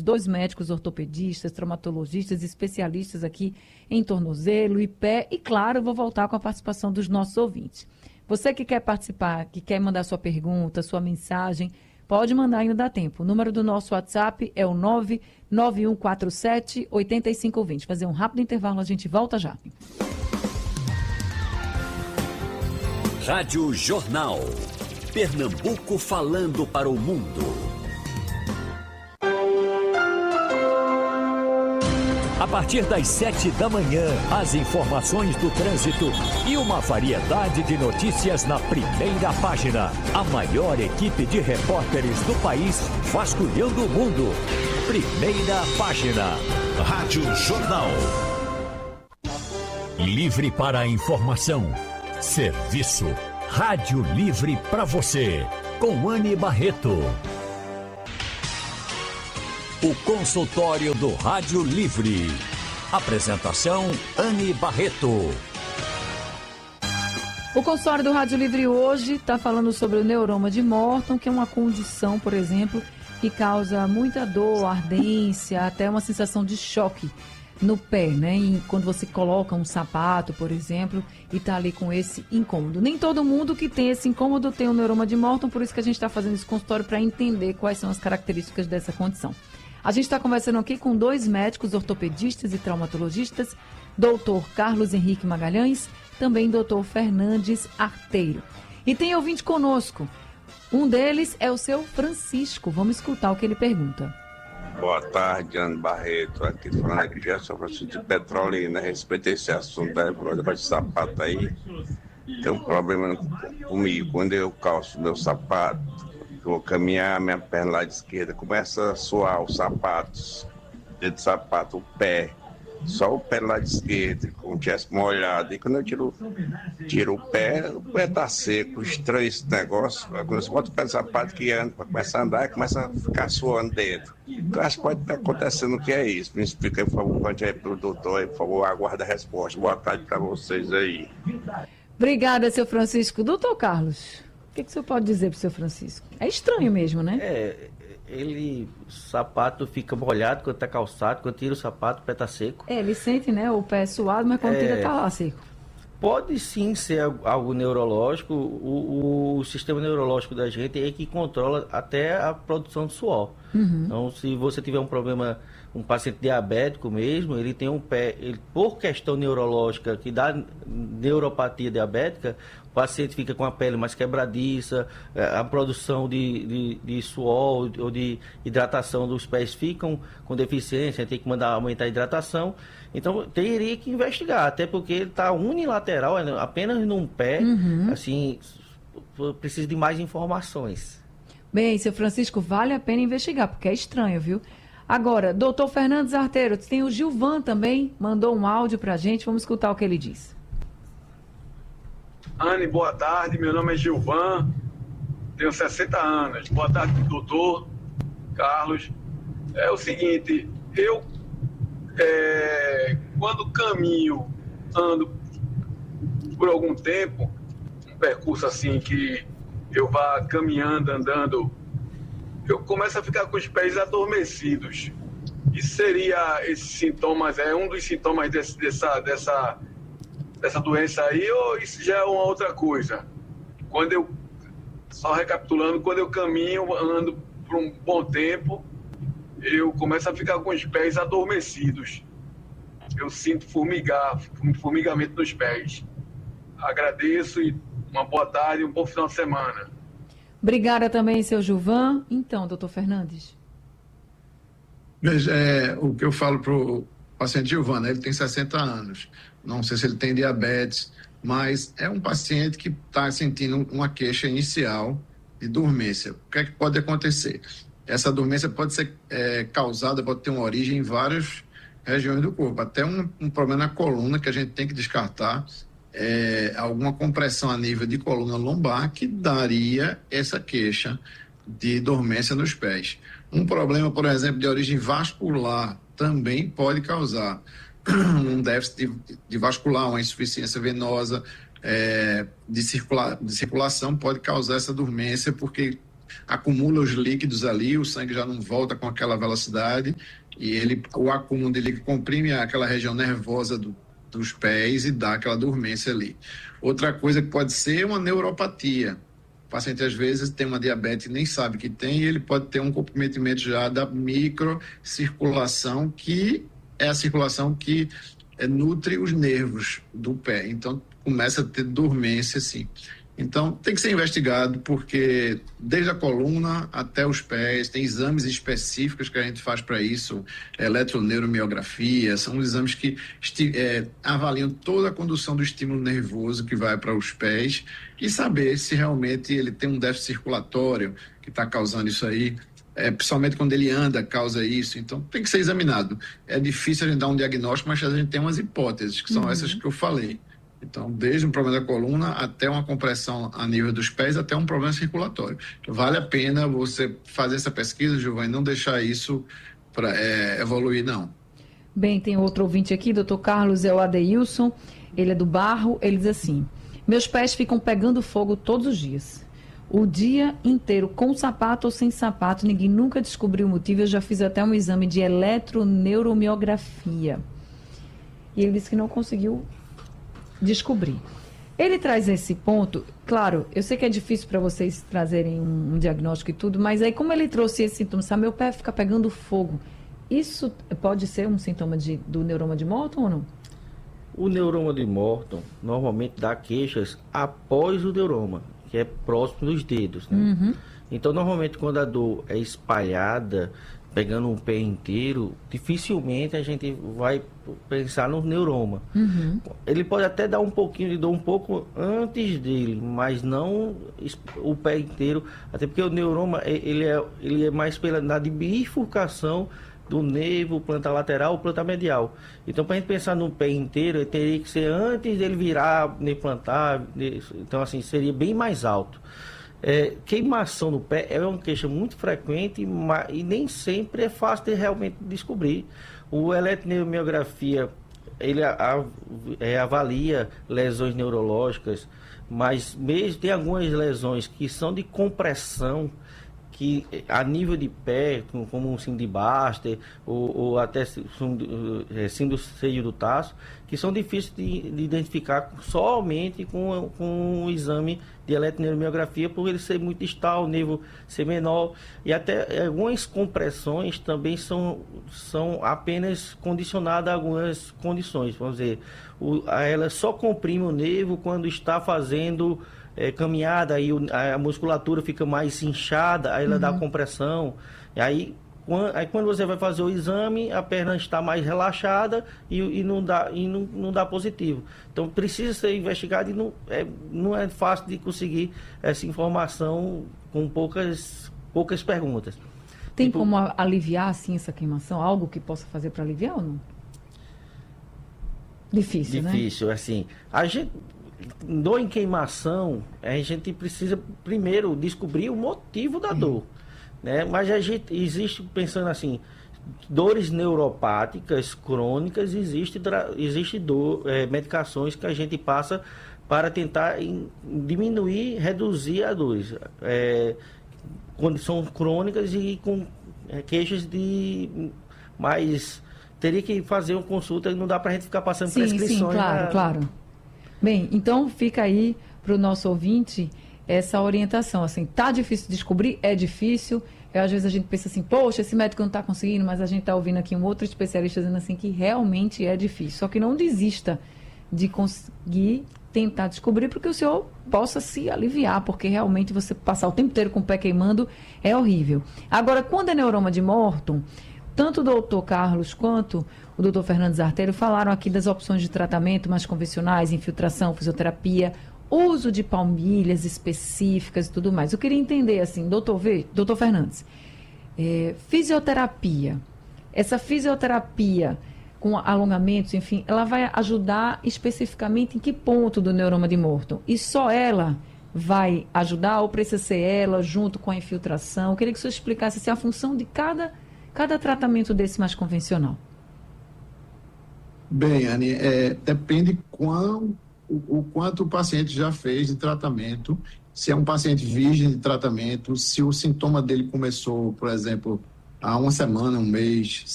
2 médicos ortopedistas, traumatologistas, especialistas aqui em tornozelo e pé. E, claro, eu vou voltar com a participação dos nossos ouvintes. Você que quer participar, que quer mandar sua pergunta, sua mensagem, pode mandar, ainda dá tempo. O número do nosso WhatsApp é o 99147-8520. Fazer um rápido intervalo, a gente volta já. Rádio Jornal. Pernambuco falando para o mundo. A partir das 7 da manhã, as informações do trânsito e uma variedade de notícias na primeira página. A maior equipe de repórteres do país vasculhando o mundo. Primeira página. Rádio Jornal. Livre para a informação. Serviço. Rádio Livre para você. Com Anne Barreto. O consultório do Rádio Livre. Apresentação, Anne Barreto. O consultório do Rádio Livre hoje está falando sobre o neuroma de Morton, que é uma condição, por exemplo, que causa muita dor, ardência, até uma sensação de choque no pé, né? E quando você coloca um sapato, por exemplo, e está ali com esse incômodo. Nem todo mundo que tem esse incômodo tem o neuroma de Morton, por isso que a gente está fazendo esse consultório para entender quais são as características dessa condição. A gente está conversando aqui com 2 médicos ortopedistas e traumatologistas, doutor Carlos Henrique Magalhães, também doutor Fernandes Arteiro. E tem ouvinte conosco. Um deles é o seu Francisco. Vamos escutar o que ele pergunta. Boa tarde, Anne Barreto. Aqui falando aqui de São Francisco de Petrolina. Respeito a esse assunto da de sapato aí. Tem um problema comigo. Quando eu calço meu sapato, vou caminhar, minha perna lá de esquerda começa a suar os sapatos, dentro do sapato, o pé, só o pé lá de esquerda, como tivesse molhado. E quando eu tiro o pé tá seco, estranho esse negócio. Quando você bota o pé no sapato que anda, começa a andar e começa a ficar suando dentro. Então acho que pode estar acontecendo o que é isso. Me explica aí, por favor, quando aí pro doutor aí, por favor, aguarda a resposta. Boa tarde para vocês aí. Obrigada, seu Francisco. Doutor Carlos, o que o senhor pode dizer pro seu Francisco? É estranho mesmo, né? O sapato fica molhado quando tá calçado, quando tira o sapato, o pé tá seco. Ele sente, né, o pé suado, mas quando tira tá lá seco. Pode sim ser algo neurológico. O sistema neurológico da gente é que controla até a produção de suor. Então, se você tiver um problema, um paciente diabético mesmo, ele tem um pé, por questão neurológica que dá neuropatia diabética, o paciente fica com a pele mais quebradiça, a produção de suor ou de hidratação dos pés ficam com deficiência, tem que mandar aumentar a hidratação. Então, teria que investigar, até porque ele está unilateral, apenas num pé, assim, precisa de mais informações. Bem, seu Francisco, vale a pena investigar, porque é estranho, viu? Agora, doutor Fernandes Arteiro, tem o Gilvan também, mandou um áudio pra gente, vamos escutar o que ele diz. Anne, boa tarde, meu nome é Gilvan, tenho 60 anos. Boa tarde, doutor Carlos. É o seguinte, eu quando caminho, ando por algum tempo, um percurso assim que eu vá caminhando, andando, eu começo a ficar com os pés adormecidos. Isso seria esses sintomas, um dos sintomas dessa doença aí, ou isso já é uma outra coisa? Só recapitulando, quando eu caminho, ando por um bom tempo, eu começo a ficar com os pés adormecidos. Eu sinto formigamento nos pés. Agradeço e uma boa tarde e um bom final de semana. Obrigada também, seu Gilvan. Então, doutor Fernandes. Veja, o que eu falo para o paciente Gilvan, né? Ele tem 60 anos. Não sei se ele tem diabetes, mas é um paciente que está sentindo uma queixa inicial de dormência. O que é que pode acontecer? Essa dormência pode ser causada, pode ter uma origem em várias regiões do corpo. Até um problema na coluna que a gente tem que descartar, alguma compressão a nível de coluna lombar que daria essa queixa de dormência nos pés. Um problema, por exemplo, de origem vascular também pode causar um déficit de vascular, uma insuficiência venosa, de circulação pode causar essa dormência, porque acumula os líquidos ali, o sangue já não volta com aquela velocidade e o acúmulo de líquido comprime aquela região nervosa dos pés e dá aquela dormência ali. Outra coisa que pode ser uma neuropatia. O paciente, às vezes, tem uma diabetes e nem sabe que tem, e ele pode ter um comprometimento já da microcirculação, que é a circulação que nutre os nervos do pé. Então, começa a ter dormência, assim. Então, tem que ser investigado, porque desde a coluna até os pés, tem exames específicos que a gente faz para isso, eletroneuromiografia, são exames que avaliam toda a condução do estímulo nervoso que vai para os pés e saber se realmente ele tem um déficit circulatório que está causando isso aí, principalmente quando ele anda, causa isso. Então, tem que ser examinado. É difícil a gente dar um diagnóstico, mas a gente tem umas hipóteses, que são essas que eu falei. Então, desde um problema da coluna até uma compressão a nível dos pés, até um problema circulatório. Vale a pena você fazer essa pesquisa, Giovanni, e não deixar isso para evoluir, não. Bem, tem outro ouvinte aqui, doutor Carlos, é o Adeilson, ele é do Barro, ele diz assim: meus pés ficam pegando fogo todos os dias. O dia inteiro, com sapato ou sem sapato, ninguém nunca descobriu o motivo, eu já fiz até um exame de eletroneuromiografia. E ele disse que não conseguiu descobrir. Ele traz esse ponto, claro, eu sei que é difícil para vocês trazerem um diagnóstico e tudo, mas aí como ele trouxe esse sintoma, sabe, meu pé fica pegando fogo, isso pode ser um sintoma do neuroma de Morton ou não? O neuroma de Morton normalmente dá queixas após o neuroma, que é próximo dos dedos, né? Uhum. Então, normalmente, quando a dor é espalhada, pegando um pé inteiro, dificilmente a gente vai pensar no neuroma. Uhum. Ele pode até dar um pouquinho de dor um pouco antes dele, mas não o pé inteiro, até porque o neuroma ele é mais na de bifurcação do nervo plantar lateral ou plantar medial. Então, para a gente pensar no pé inteiro, ele teria que ser antes dele virar nervo plantar. Então, assim, seria bem mais alto. Queimação no pé é uma queixa muito frequente e nem sempre é fácil de realmente descobrir. O eletroneuromiografia, ele avalia lesões neurológicas, mas mesmo tem algumas lesões que são de compressão, que a nível de pé, como um síndrome de Baster ou até síndrome do seio do taço, que são difíceis de identificar somente com o exame de eletroneuromiografia, por ele ser muito distal, o nervo ser menor, e até algumas compressões também são apenas condicionadas a algumas condições. Vamos dizer, ela só comprime o nervo quando está fazendo caminhada, aí a musculatura fica mais inchada, aí ela dá compressão, e aí quando você vai fazer o exame, a perna está mais relaxada e não dá positivo. Então precisa ser investigado e não é fácil de conseguir essa informação com poucas perguntas. Tem como aliviar assim essa queimação? Algo que possa fazer para aliviar ou não? Difícil, né? Difícil, assim. Dor em queimação, a gente precisa primeiro descobrir o motivo da dor, né? Mas existe, pensando assim, dores neuropáticas crônicas, existe medicações que a gente passa para tentar diminuir, reduzir a dores, quando são crônicas e com queixas mas teria que fazer uma consulta e não dá para a gente ficar passando prescrições. Sim, claro, claro. Bem, então fica aí para o nosso ouvinte essa orientação, assim, tá difícil descobrir? É difícil, às vezes a gente pensa assim, poxa, esse médico não está conseguindo, mas a gente está ouvindo aqui um outro especialista dizendo assim que realmente é difícil, só que não desista de conseguir tentar descobrir para que o senhor possa se aliviar, porque realmente você passar o tempo inteiro com o pé queimando é horrível. Agora, quando é neuroma de Morton, tanto o doutor Carlos quanto o doutor Fernandes Artério falaram aqui das opções de tratamento mais convencionais, infiltração, fisioterapia, uso de palmilhas específicas e tudo mais. Eu queria entender, assim, doutor Fernandes, fisioterapia, essa fisioterapia com alongamentos, enfim, ela vai ajudar especificamente em que ponto do neuroma de Morton? E só ela vai ajudar ou precisa ser ela junto com a infiltração? Eu queria que o senhor explicasse assim, a função de cada tratamento desse mais convencional. Bem, Anny, depende o quanto o paciente já fez de tratamento se é um paciente virgem de tratamento, se o sintoma dele começou, por exemplo, há uma semana, um mês,